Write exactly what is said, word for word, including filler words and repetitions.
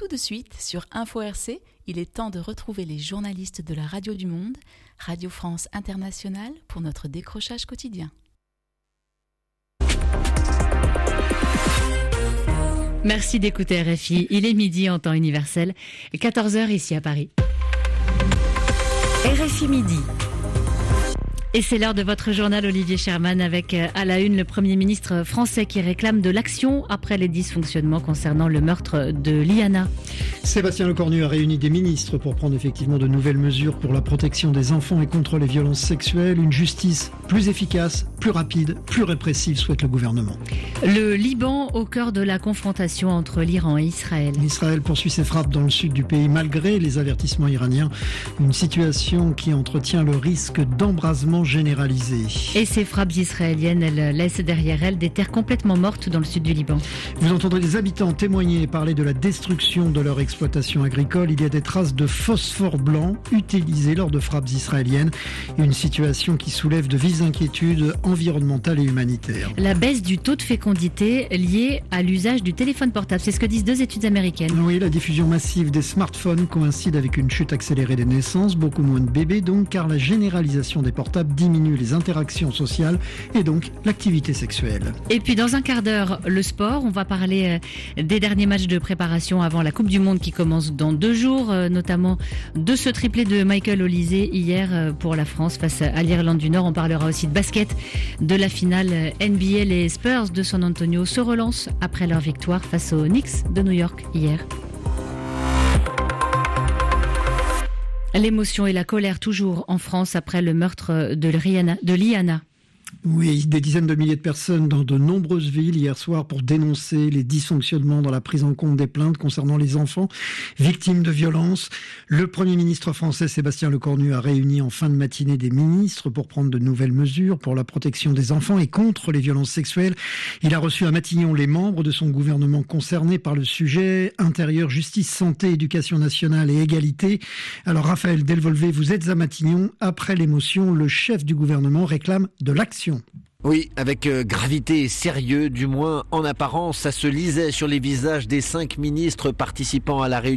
tout de suite sur Info R C, il est temps de retrouver les journalistes de la Radio du Monde, Radio France Internationale, pour notre décrochage quotidien. Merci d'écouter R F I. Il est midi en temps universel, quatorze heures ici à Paris. R F I midi. Et c'est l'heure de votre journal Olivier Sherman avec à la une le Premier ministre français qui réclame de l'action après les dysfonctionnements concernant le meurtre de Liana. Sébastien Lecornu a réuni des ministres pour prendre effectivement de nouvelles mesures pour la protection des enfants et contre les violences sexuelles. Une justice plus efficace, plus rapide, plus répressive, souhaite le gouvernement. Le Liban au cœur de la confrontation entre l'Iran et Israël. Israël poursuit ses frappes dans le sud du pays malgré les avertissements iraniens. Une situation qui entretient le risque d'embrasement généralisé. Et ces frappes israéliennes, elles laissent derrière elles des terres complètement mortes dans le sud du Liban. Vous entendrez des habitants témoigner et parler de la destruction de leur exploitation agricole. Il y a des traces de phosphore blanc utilisé lors de frappes israéliennes. Une situation qui soulève de vives inquiétudes environnementales et humanitaires. La baisse du taux de fécondité liée à l'usage du téléphone portable, c'est ce que disent deux études américaines. Oui, la diffusion massive des smartphones coïncide avec une chute accélérée des naissances, beaucoup moins de bébés donc, car la généralisation des portables diminue les interactions sociales et donc l'activité sexuelle. Et puis dans un quart d'heure, le sport, on va parler des derniers matchs de préparation avant la Coupe du Monde qui commence dans deux jours, notamment de ce triplé de Michael Olise hier pour la France face à l'Irlande du Nord. On parlera aussi de basket, de la finale N B A. Les Spurs de San Antonio se relancent après leur victoire face aux Knicks de New York hier. L'émotion et la colère toujours en France après le meurtre de Liana. De Liana. Oui, des dizaines de milliers de personnes dans de nombreuses villes hier soir pour dénoncer les dysfonctionnements dans la prise en compte des plaintes concernant les enfants victimes de violences. Le Premier ministre français Sébastien Lecornu a réuni en fin de matinée des ministres pour prendre de nouvelles mesures pour la protection des enfants et contre les violences sexuelles. Il a reçu à Matignon les membres de son gouvernement concernés par le sujet intérieur, justice, santé, éducation nationale et égalité. Alors Raphaël Delvolvé, vous êtes à Matignon. Après l'émotion, le chef du gouvernement réclame de l'action. Oui, avec euh, gravité et sérieux, du moins en apparence, ça se lisait sur les visages des cinq ministres participant à la réunion.